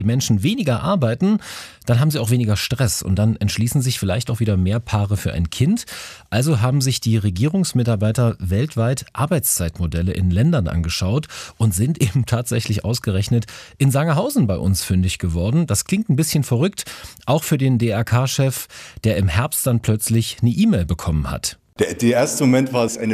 die Menschen weniger arbeiten, dann haben sie auch weniger Stress und dann entschließen sich vielleicht auch wieder mehr Paare für ein Kind. Also haben sich die Regierungsmitarbeiter weltweit Arbeitszeitmodelle in Ländern angeschaut und sind eben tatsächlich ausgerechnet in Sangerhausen bei uns fündig geworden. Das klingt ein bisschen verrückt, auch für den DRK-Chef, der im Herbst dann plötzlich eine E-Mail bekommen hat. Der erste Moment war es eine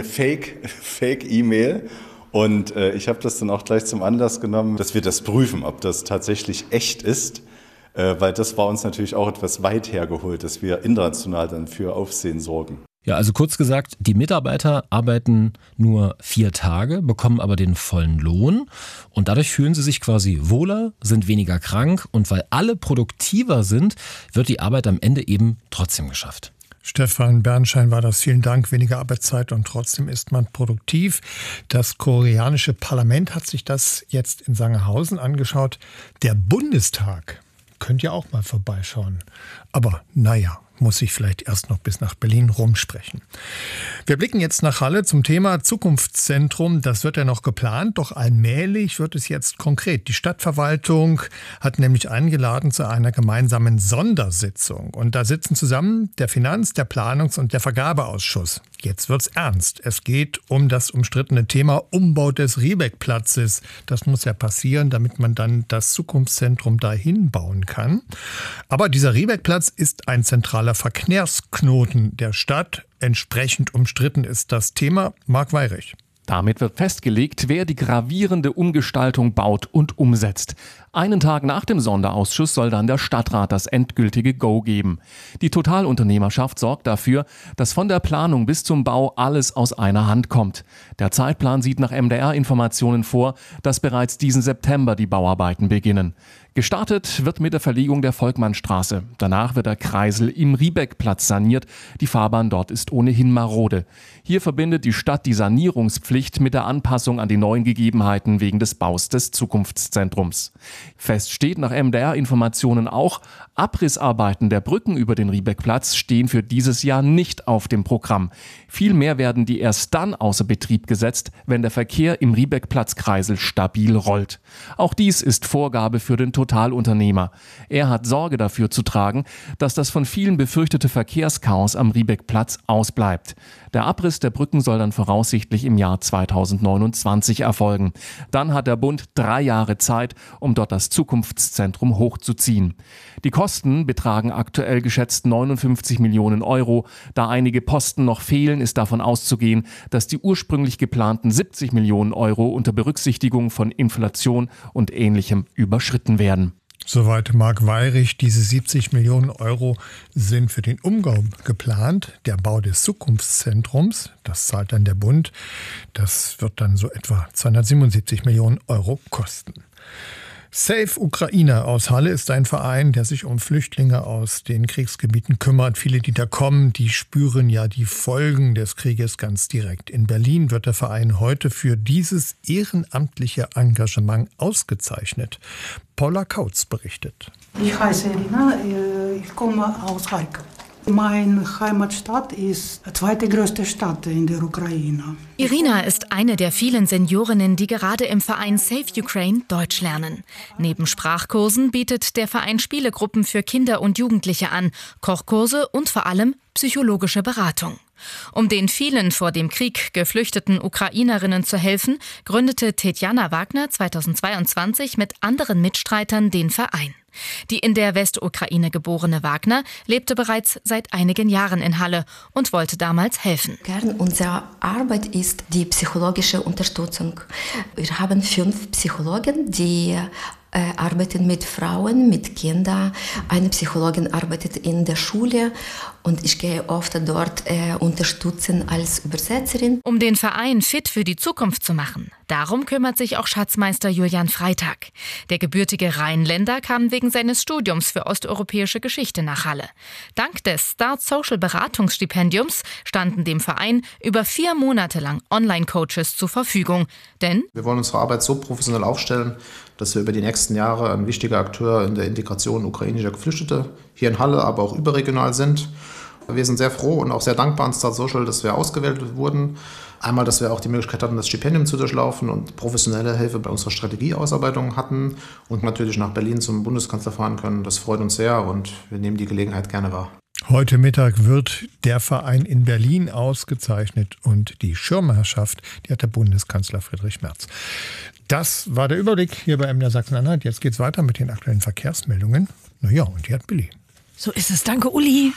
Fake-E-Mail. Und ich habe das dann auch gleich zum Anlass genommen, dass wir das prüfen, ob das tatsächlich echt ist, weil das war uns natürlich auch etwas weit hergeholt, dass wir international dann für Aufsehen sorgen. Ja, also kurz gesagt, die Mitarbeiter arbeiten nur 4 Tage, bekommen aber den vollen Lohn und dadurch fühlen sie sich quasi wohler, sind weniger krank und weil alle produktiver sind, wird die Arbeit am Ende eben trotzdem geschafft. Stefan Bernstein war das. Vielen Dank. Weniger Arbeitszeit und trotzdem ist man produktiv. Das koreanische Parlament hat sich das jetzt in Sangerhausen angeschaut. Der Bundestag könnte ja auch mal vorbeischauen. Aber naja, muss ich vielleicht erst noch bis nach Berlin rumsprechen. Wir blicken jetzt nach Halle zum Thema Zukunftszentrum. Das wird ja noch geplant, doch allmählich wird es jetzt konkret. Die Stadtverwaltung hat nämlich eingeladen zu einer gemeinsamen Sondersitzung. Und da sitzen zusammen der Finanz-, der Planungs- und der Vergabeausschuss. Jetzt wird's ernst. Es geht um das umstrittene Thema Umbau des Riebeck-Platzes. Das muss ja passieren, damit man dann das Zukunftszentrum dahin bauen kann. Aber dieser Riebeck-Platz ist ein zentraler Verkehrsknoten der Stadt. Entsprechend umstritten ist das Thema. Marc Weyrich. Damit wird festgelegt, wer die gravierende Umgestaltung baut und umsetzt. Einen Tag nach dem Sonderausschuss soll dann der Stadtrat das endgültige Go geben. Die Totalunternehmerschaft sorgt dafür, dass von der Planung bis zum Bau alles aus einer Hand kommt. Der Zeitplan sieht nach MDR-Informationen vor, dass bereits diesen September die Bauarbeiten beginnen. Gestartet wird mit der Verlegung der Volkmannstraße. Danach wird der Kreisel im Riebeck-Platz saniert. Die Fahrbahn dort ist ohnehin marode. Hier verbindet die Stadt die Sanierungspflicht mit der Anpassung an die neuen Gegebenheiten wegen des Baus des Zukunftszentrums. Fest steht nach MDR-Informationen auch, Abrissarbeiten der Brücken über den Riebeck-Platz stehen für dieses Jahr nicht auf dem Programm. Vielmehr werden die erst dann außer Betrieb gesetzt, wenn der Verkehr im Riebeck-Platz-Kreisel stabil rollt. Auch dies ist Vorgabe für den Totalunternehmer. Er hat Sorge dafür zu tragen, dass das von vielen befürchtete Verkehrschaos am Riebeck-Platz ausbleibt. Der Abriss der Brücken soll dann voraussichtlich im Jahr 2029 erfolgen. Dann hat der Bund 3 Jahre Zeit, um dort das Zukunftszentrum hochzuziehen. Die Kosten betragen aktuell geschätzt 59 Millionen Euro. Da einige Posten noch fehlen, ist davon auszugehen, dass die ursprünglich geplanten 70 Millionen Euro unter Berücksichtigung von Inflation und Ähnlichem überschritten werden. Soweit Marc Weyrich. Diese 70 Millionen Euro sind für den Umbau geplant. Der Bau des Zukunftszentrums, das zahlt dann der Bund. Das wird dann so etwa 277 Millionen Euro kosten. Save Ukraine aus Halle ist ein Verein, der sich um Flüchtlinge aus den Kriegsgebieten kümmert. Viele, die da kommen, die spüren ja die Folgen des Krieges ganz direkt. In Berlin wird der Verein heute für dieses ehrenamtliche Engagement ausgezeichnet. Paula Kautz berichtet. Ich heiße Irina, ich komme aus Charkiw. Meine Heimatstadt ist die zweitgrößte Stadt in der Ukraine. Irina ist eine der vielen Seniorinnen, die gerade im Verein Save Ukraine Deutsch lernen. Neben Sprachkursen bietet der Verein Spielegruppen für Kinder und Jugendliche an, Kochkurse und vor allem psychologische Beratung. Um den vielen vor dem Krieg geflüchteten Ukrainerinnen zu helfen, gründete Tetjana Wagner 2022 mit anderen Mitstreitern den Verein. Die in der Westukraine geborene Wagner lebte bereits seit einigen Jahren in Halle und wollte damals helfen. Kern unserer Arbeit ist die psychologische Unterstützung. Wir haben 5 Psychologen, die arbeiten mit Frauen, mit Kindern. Eine Psychologin arbeitet in der Schule und ich gehe oft dort unterstützen als Übersetzerin. Um den Verein fit für die Zukunft zu machen, darum kümmert sich auch Schatzmeister Julian Freitag. Der gebürtige Rheinländer kam wegen seines Studiums für osteuropäische Geschichte nach Halle. Dank des Start Social Beratungsstipendiums standen dem Verein über 4 Monate lang Online-Coaches zur Verfügung. Denn wir wollen unsere Arbeit so professionell aufstellen, dass wir über die nächsten Jahre ein wichtiger Akteur in der Integration ukrainischer Geflüchtete hier in Halle, aber auch überregional sind. Wir sind sehr froh und auch sehr dankbar an Start Social, dass wir ausgewählt wurden. Einmal, dass wir auch die Möglichkeit hatten, das Stipendium zu durchlaufen und professionelle Hilfe bei unserer Strategieausarbeitung hatten und natürlich nach Berlin zum Bundeskanzler fahren können. Das freut uns sehr und wir nehmen die Gelegenheit gerne wahr. Heute Mittag wird der Verein in Berlin ausgezeichnet und die Schirmherrschaft, die hat der Bundeskanzler Friedrich Merz. Das war der Überblick hier bei MDR Sachsen-Anhalt. Jetzt geht's weiter mit den aktuellen Verkehrsmeldungen. Naja, und die hat Billy. So ist es. Danke, Uli.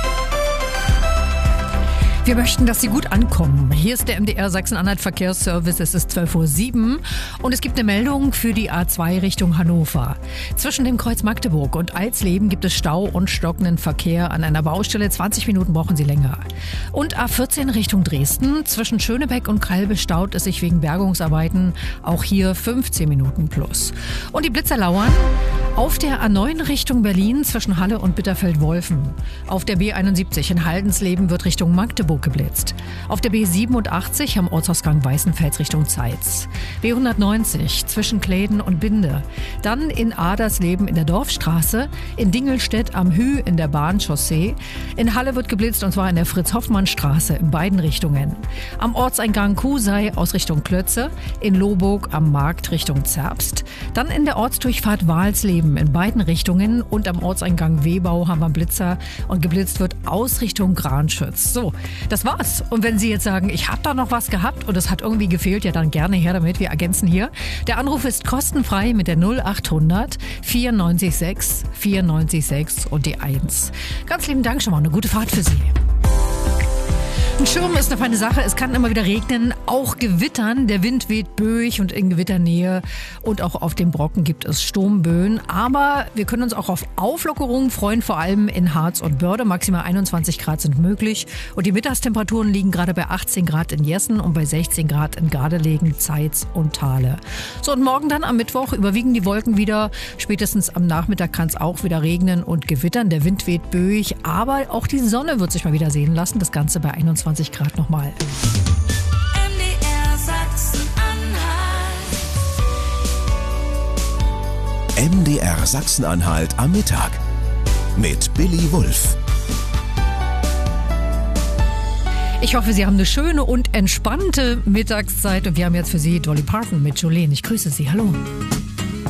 Wir möchten, dass Sie gut ankommen. Hier ist der MDR Sachsen-Anhalt Verkehrsservice. Es ist 12:07 Uhr und es gibt eine Meldung für die A2 Richtung Hannover. Zwischen dem Kreuz Magdeburg und Alsleben gibt es Stau und stockenden Verkehr an einer Baustelle. 20 Minuten brauchen Sie länger. Und A14 Richtung Dresden. Zwischen Schönebeck und Kalbe staut es sich wegen Bergungsarbeiten. Auch hier 15 Minuten plus. Und die Blitzer lauern auf der A9 Richtung Berlin zwischen Halle und Bitterfeld-Wolfen. Auf der B71 in Haldensleben wird Richtung Magdeburg geblitzt. Auf der B87 am Ortsausgang Weißenfels Richtung Zeitz. B190 zwischen Kläden und Binde. Dann in Adersleben in der Dorfstraße. In Dingelstedt am Hü in der Bahnchaussee. In Halle wird geblitzt und zwar in der Fritz-Hoffmann-Straße in beiden Richtungen. Am Ortseingang Kusei aus Richtung Klötze. In Lohburg am Markt Richtung Zerbst. Dann in der Ortsdurchfahrt Walsleben in beiden Richtungen. Und am Ortseingang Wehbau haben wir einen Blitzer und geblitzt wird aus Richtung Granschütz. So, das war's. Und wenn Sie jetzt sagen, ich habe da noch was gehabt und es hat irgendwie gefehlt, ja dann gerne her damit. Wir ergänzen hier. Der Anruf ist kostenfrei mit der 0800 94 6 und die 1. Ganz lieben Dank schon mal. Eine gute Fahrt für Sie. Ein Schirm ist eine feine Sache. Es kann immer wieder regnen, auch gewittern. Der Wind weht böig und in Gewitternähe. Und auch auf dem Brocken gibt es Sturmböen. Aber wir können uns auch auf Auflockerungen freuen, vor allem in Harz und Börde. Maximal 21 Grad sind möglich. Und die Mittagstemperaturen liegen gerade bei 18 Grad in Jessen und bei 16 Grad in Gardelegen, Zeitz und Thale. So, und morgen dann am Mittwoch überwiegen die Wolken wieder. Spätestens am Nachmittag kann es auch wieder regnen und gewittern. Der Wind weht böig. Aber auch die Sonne wird sich mal wieder sehen lassen. Das Ganze bei 21 Grad nochmal. MDR Sachsen-Anhalt. MDR Sachsen-Anhalt am Mittag mit Billy Wulff. Ich hoffe, Sie haben eine schöne und entspannte Mittagszeit und wir haben jetzt für Sie Dolly Parton mit Jolene. Ich grüße Sie. Hallo.